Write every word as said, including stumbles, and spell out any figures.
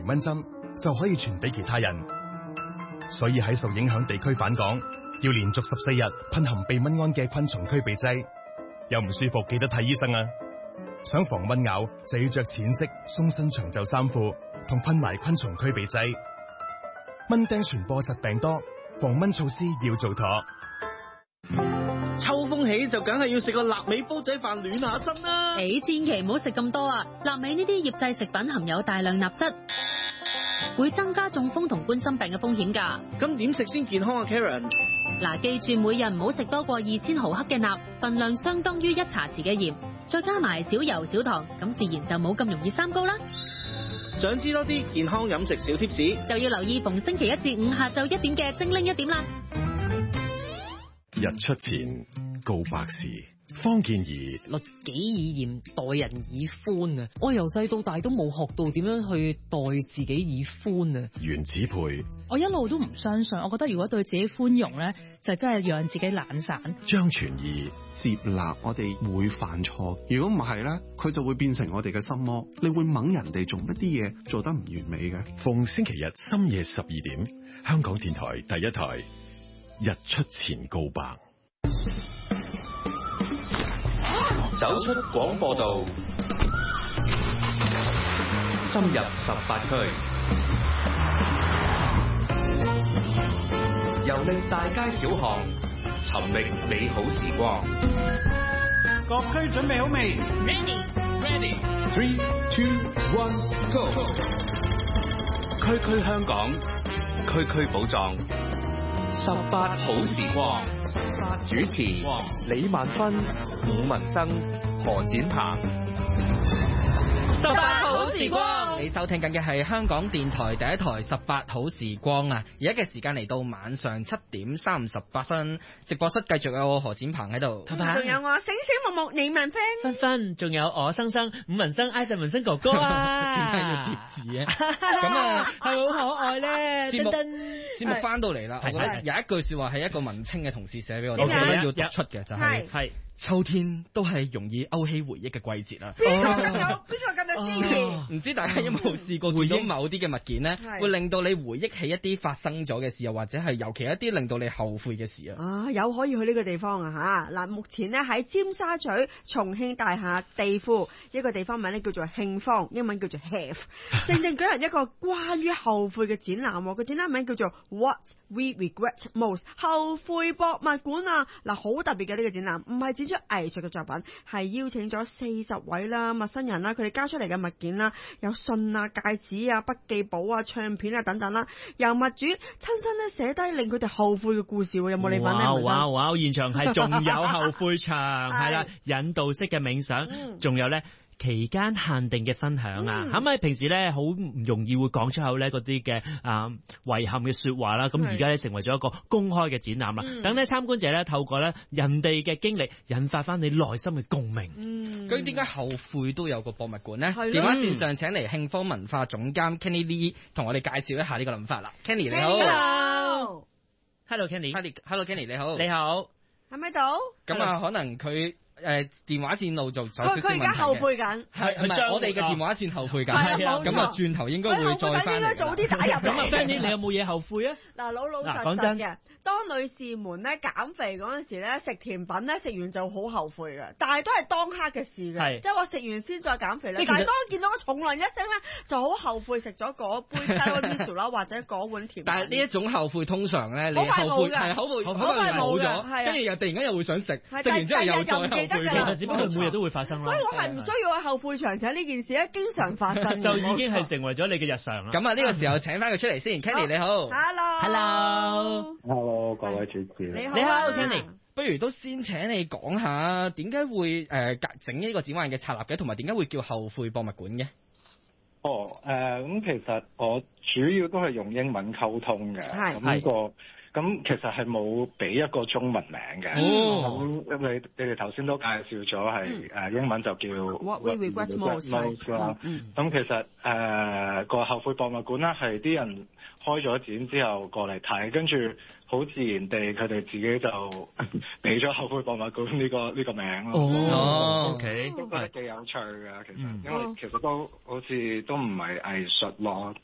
蚊針，就可以傳俾其他人。所以喺受影響地區返港，要連續十四日噴含避蚊胺嘅昆蟲驅避劑。有唔舒服記得睇醫生啊！想防蚊咬就要着淺色鬆身長袖衫褲，同噴埋昆蟲驅避劑。蚊叮傳播疾病多，防蚊措施要做妥。 秋風起就梗係要食個臘味煲仔飯暖下身啦。 你千祈唔好食咁多啊！臘味呢啲醃製食品含有大量鈉質，會增加中風同冠心病嘅風險㗎。 咁點食先健康啊 Karen？ 嗱，記住每日唔好食多過二千毫克嘅鈉，份量相當於一茶匙嘅鹽，再加埋少油少糖，咁自然就冇咁容易三高啦。 想知多啲健康飲食小貼士， 就要留意逢星期一至五下晝一點嘅精靈一點啦。 日出前告白時，方健儀律己以嚴，待人以寬啊！我由細到大都冇學到點樣去待自己以寬啊！ 袁子培， 我一路都唔相信，我覺得如果對自己寬容咧，就真係讓自己懶散。 張傳義， 接納我哋會犯錯，如果唔係咧，佢就會變成我哋嘅心魔，你會掹人哋做乜啲嘢做得唔完美嘅。 逢星期日深夜十二點，香港電台第一台，日出前告白。 走出廣播道，深入十八區，遊歷大街小巷，尋覓美好時光。 各區準備好未 ？Ready, ready. Three, two, one, go. 區區香港，區區寶藏，十八好時光。主持李萬芬、伍文生、何展鵬。 十八好時光，你收聽緊嘅係香港電台第一台十八好時光啊！而家嘅時間嚟到晚上七點三十八分，直播室繼續有我何展鵬喺度， 仲有我醒醒目目李萬芬， 芬芬，仲有我生生伍文生、艾神文生哥哥啊！ 點解要疊字啊？咁啊， 係好可愛咧！ 節目噔節目翻到嚟啦，我覺得有一句說話係一個文青嘅同事寫俾我哋，我覺得要讀出嘅就係係。秋天都係容易勾起回憶嘅季節啦。 邊個咁有？邊個咁有詩意？ 唔知大家有冇試過見到某啲嘅物件咧，會令到你回憶起一啲發生咗嘅事，又或者係尤其一啲令到你後悔嘅事啊？ 啊，有可以去呢個地方啊嚇！嗱，目前呢喺尖沙咀重慶大廈地庫一個地方名咧叫做慶坊，英文叫做 Have， 正正舉行一個關於後悔嘅展覽。個展覽名叫做 What We Regret Most 後悔博物館啊！嗱，好特別嘅呢個展覽，唔係展出藝術嘅作品，係邀請咗四十位啦陌生人啦，佢哋交出嚟嘅物件啦，有信啊、戒指啊、筆記簿啊、唱片啊等等啦，由物主親身咧寫低令佢哋後悔嘅故事，有冇你份呢？ 哇哇哇！現場係仲有後悔場，係啦，引導式嘅冥想，仲、嗯、有咧。期間限定嘅分享啊，咁、嗯、咪平時咧好唔容易會講出口咧嗰啲嘅啊遺憾嘅說話啦，咁而家咧成為咗一個公開嘅展覽啦，嗯、等咧參觀者咧透過咧人哋嘅經歷，引發翻你內心嘅共鳴。 嗯，究竟點解後悔都有個博物館呢？電話線上請嚟慶方文化總監 Kenny Lee 同我哋介紹一下呢個諗法啦。Kenny 你好。 Hello Kenny。 Hello Kenny 你好。 你好。 喺咪度？ 咁啊，可能佢。誒、呃、電話線路做有少少問題嘅，佢而家後悔緊， 係唔係我哋嘅電話線後悔緊？係啊，咁啊轉頭應該會再翻嚟。應該早啲打入嚟。 咁啊 Benny 你有冇嘢後悔啊？ 嗱，老老實實嘅，當女士們咧減肥嗰陣時咧，食甜品咧食完就好後悔嘅，但係都係當刻嘅事嘅，即係話食完先再減肥咧。但係當見到我重量一升咧，就好後悔食咗嗰杯 tiramisu 啦，或者嗰碗甜品。但係呢一種後悔通常咧，你後悔係後悔好快冇咗，跟住又突然間又會想食，食完之後又再後悔。 其實只不過每日都會發生咯， 所以我係唔需要去後悔長者呢件事咧，經常發生就已經係成為咗你嘅日常啦。 咁啊，呢個時候請翻佢出嚟先，Kenny 你好 ，Hello，Hello，Hello， 各位主持， 你好， 你好 Kenny， 不如都先請你講下點解會誒整呢個展覽嘅策劃嘅，同埋點解會叫後悔博物館嘅？ 哦，誒、呃，咁其實我主要都係用英文溝通嘅，咁呢個。咁其實係冇俾一個中文名嘅，咁、哦、你你哋頭先都介紹咗係誒英文就叫 What We Regret Most 啦。 咁其實誒個、呃、後悔博物館咧係啲人開咗展之後過嚟睇，跟住好自然地佢哋自己就俾咗後悔博物館呢個呢、呢個名咯。 哦 ，OK， 都覺得幾有趣㗎，其實，嗯、因為其實都好似都唔係藝術咯，